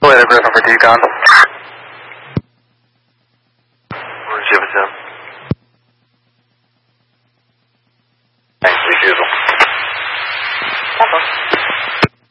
Later, Griffin for Decon. Where's Jefferson? Thanks, refusal.